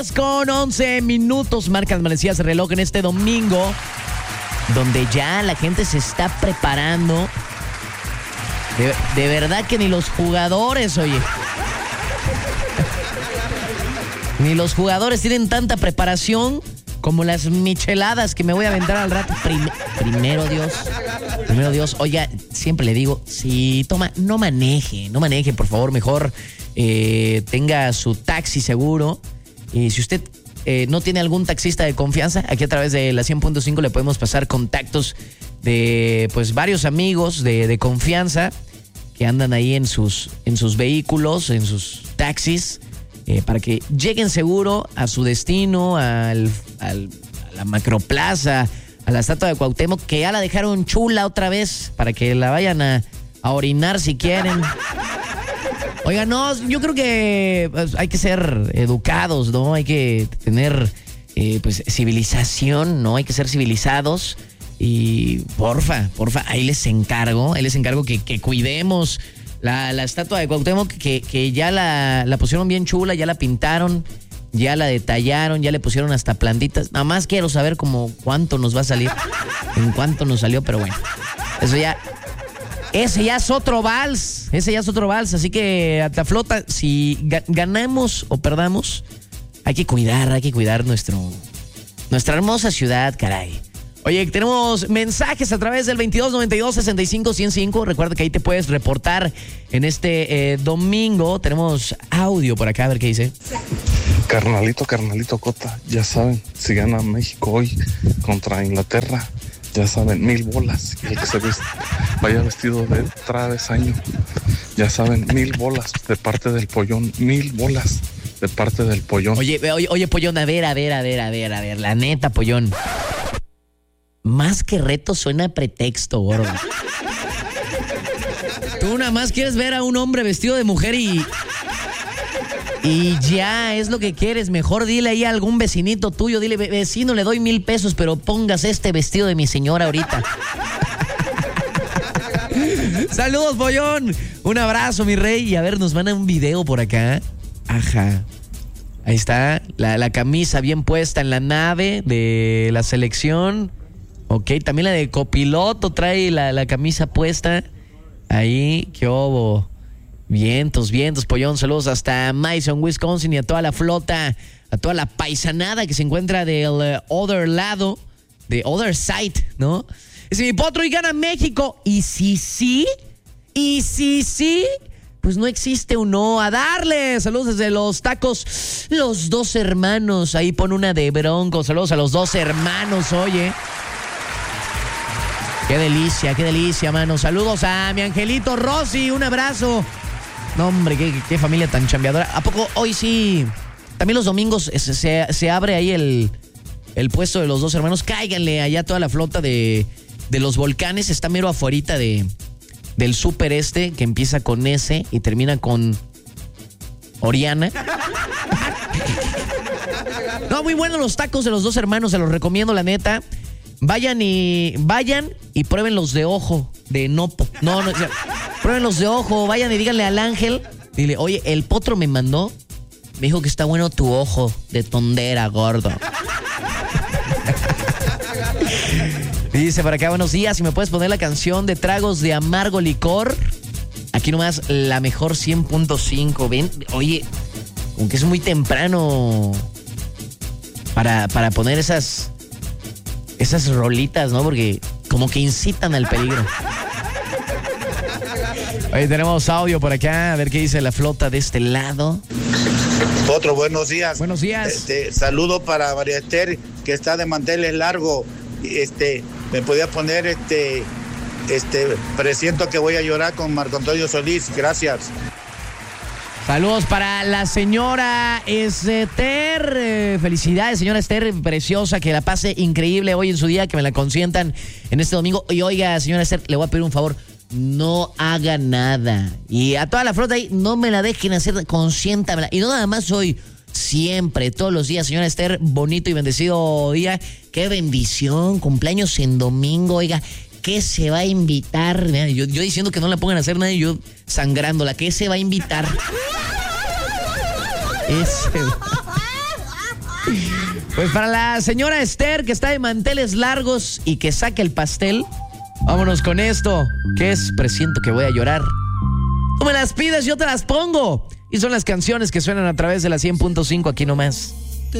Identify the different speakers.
Speaker 1: Con 11 minutos marca las manecillas de reloj en este domingo, donde ya la gente se está preparando. De verdad que ni los jugadores, oye. Ni los jugadores tienen tanta preparación como las micheladas que me voy a aventar al rato. Primero Dios. Oiga, siempre le digo, si toma, no maneje, por favor, mejor tenga su taxi seguro. Y si usted no tiene algún taxista de confianza, aquí a través de la 100.5 le podemos pasar contactos de pues varios amigos de confianza que andan ahí en sus vehículos, en sus taxis, para que lleguen seguro a su destino, a la Macroplaza, a la estatua de Cuauhtémoc, que ya la dejaron chula otra vez, para que la vayan a orinar si quieren. Oiga, no, yo creo que pues, hay que ser educados, ¿no? Hay que tener pues civilización, ¿no? Hay que ser civilizados. Y porfa, ahí les encargo que cuidemos la estatua de Cuauhtémoc, que ya la pusieron bien chula, ya la pintaron, ya la detallaron, ya le pusieron hasta plantitas. Nada más quiero saber como cuánto nos va a salir, en cuánto nos salió, pero bueno, ese ya es otro vals, así que a la flota, si ganamos o perdamos, hay que cuidar nuestra hermosa ciudad, caray. Oye, tenemos mensajes a través del 2292-65-105. Recuerda que ahí te puedes reportar en este domingo. Tenemos audio por acá, a ver qué dice.
Speaker 2: Carnalito Cota, ya saben, si gana México hoy contra Inglaterra, ya saben, 1000 bolas. Y el que vaya vestido de travesaño, ya saben, 1000 bolas de parte del Pollón, 1000 bolas de parte del Pollón.
Speaker 1: Oye, Pollón, a ver, la neta, Pollón. Más que reto suena pretexto, gordo. Tú nada más quieres ver a un hombre vestido de mujer y ya es lo que quieres. Mejor dile ahí a algún vecinito tuyo, dile, vecino, le doy 1000 pesos, pero pongas este vestido de mi señora ahorita. Saludos, Pollón. Un abrazo, mi rey. Y a ver, nos mandan un video por acá. Ajá. Ahí está, la camisa bien puesta en la nave de la selección. Ok, también la de copiloto trae la camisa puesta. Ahí, qué obo. Vientos, Pollón. Saludos hasta Madison, Wisconsin, y a toda la flota, a toda la paisanada que se encuentra del other lado, de other side, ¿no? Es mi potro y gana México. Y si sí, pues no existe un no. A darle. Saludos desde los tacos Los Dos Hermanos. Ahí pone una de Bronco. Saludos a los Dos Hermanos, oye. Qué delicia, mano. Saludos a mi angelito Rosy, un abrazo. No, hombre, qué familia tan chambeadora. ¿A poco hoy sí? También los domingos se abre ahí el puesto de Los Dos Hermanos. Cáiganle allá toda la flota de los volcanes. Está mero afuerita del súper que empieza con S y termina con Oriana. No, muy buenos los tacos de Los Dos Hermanos, se los recomiendo, la neta. Vayan y prueben los de ojo de Nopo. No, prueben los de ojo, vayan y díganle al Ángel. Dile, oye, el potro me mandó, me dijo que está bueno tu ojo de tondera, gordo. Dice por acá, buenos días, si me puedes poner la canción de Tragos de Amargo Licor. Aquí nomás, la mejor 100.5. Ven, oye, aunque es muy temprano para poner esas rolitas, ¿no? Porque como que incitan al peligro. Oye, tenemos audio por acá, a ver qué dice la flota de este lado.
Speaker 3: Potro, buenos días.
Speaker 1: Buenos días.
Speaker 3: Saludo para María Esther, que está de manteles largo. Me podía poner presiento que voy a llorar con Marco Antonio Solís. Gracias.
Speaker 1: Saludos para la señora Esther. Felicidades, señora Esther, preciosa, que la pase increíble hoy en su día, que me la consientan en este domingo. Y oiga, señora Esther, le voy a pedir un favor. No haga nada. Y a toda la flota ahí, no me la dejen hacer, consiéntamela. Y no nada más hoy, siempre, todos los días, señora Esther, bonito y bendecido día. Qué bendición, cumpleaños en domingo, oiga. ¿Qué se va a invitar? Yo diciendo que no la pongan a hacer nada y yo sangrándola. ¿Qué se va a invitar? Pues para la señora Esther, que está de manteles largos y que saque el pastel, vámonos con esto, que es Presiento que voy a llorar. Tú me las pides, yo te las pongo. Y son las canciones que suenan a través de la 100.5 aquí nomás.